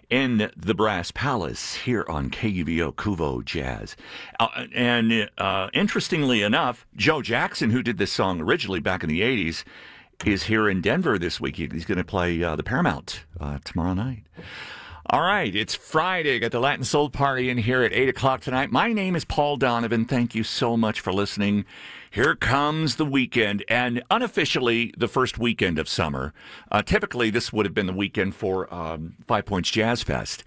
in the Brass Palace here on KUVO Kuvo Jazz. Interestingly enough, Joe Jackson, who did this song originally back in the 80s, is here in Denver this week. He's going to play the Paramount tomorrow night. All right, it's Friday. Got the Latin Soul Party in here at 8 o'clock tonight. My name is Paul Donovan. Thank you so much for listening. Here comes the weekend, and unofficially the first weekend of summer. Typically, this would have been the weekend for 5 Points Jazz Fest.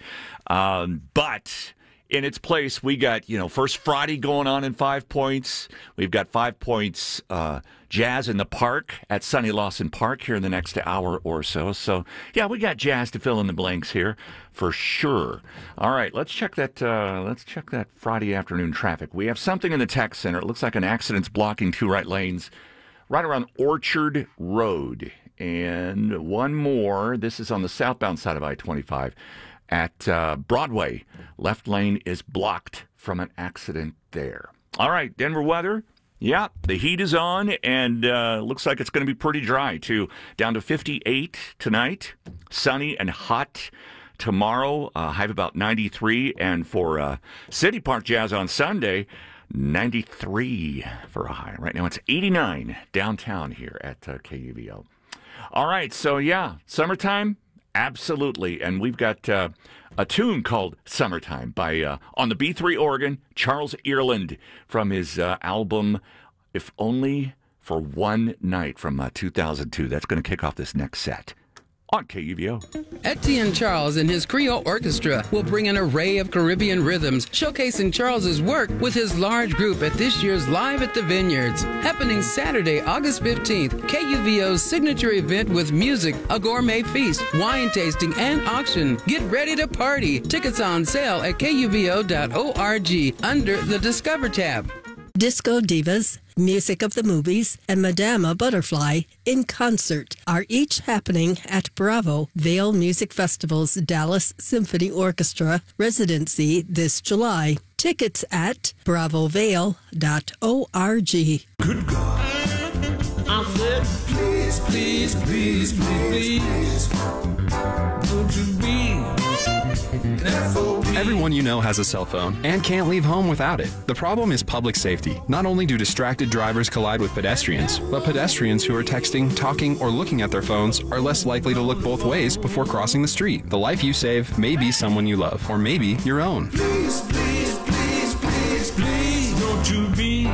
But in its place, we got, First Friday going on in 5 Points. We've got 5 Points Jazz in the Park at Sonny Lawson Park here in the next hour or so. So, yeah, we got jazz to fill in the blanks here for sure. All right, let's check that Friday afternoon traffic. We have something in the tech center. It looks like an accident's blocking 2 right lanes right around Orchard Road. And one more. This is on the southbound side of I-25 at Broadway. Left lane is blocked from an accident there. All right, Denver weather. Yeah, the heat is on, and looks like it's going to be pretty dry, too. Down to 58 tonight, sunny and hot tomorrow, high of about 93. And for City Park Jazz on Sunday, 93 for a high. Right now it's 89 downtown here at KUVO. All right, so yeah, summertime, absolutely. And we've got a tune called Summertime by, on the B3 organ, Charles Earland from his album, If Only for One Night from 2002. That's going to kick off this next set on KUVO. Etienne Charles and his Creole Orchestra will bring an array of Caribbean rhythms, showcasing Charles's work with his large group at this year's Live at the Vineyards, happening Saturday, August 15th. KUVO's signature event with music, a gourmet feast, wine tasting, and auction. Get ready to party. Tickets on sale at kuvo.org under the Discover tab. Disco Divas, Music of the Movies, and Madama Butterfly in concert are each happening at Bravo Vale Music Festival's Dallas Symphony Orchestra residency this July. Tickets at bravovale.org. Good God. I said, please, please, please, please, please, don't you be an FOB. Everyone you know has a cell phone and can't leave home without it. The problem is public safety. Not only do distracted drivers collide with pedestrians, but pedestrians who are texting, talking, or looking at their phones are less likely to look both ways before crossing the street. The life you save may be someone you love, or maybe your own. Please, please, please, please, please, don't you be.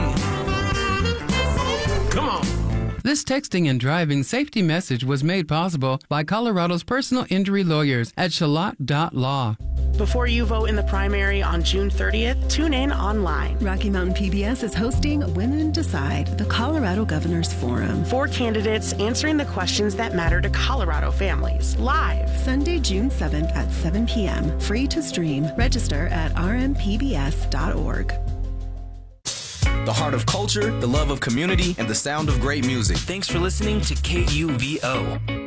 Come on. This texting and driving safety message was made possible by Colorado's personal injury lawyers at Shalott.law. Before you vote in the primary on June 30th, tune in online. Rocky Mountain PBS is hosting Women Decide, the Colorado Governors Forum. 4 candidates answering the questions that matter to Colorado families. Live. Sunday, June 7th at 7 p.m. Free to stream. Register at rmpbs.org. The heart of culture, the love of community, and the sound of great music. Thanks for listening to KUVO.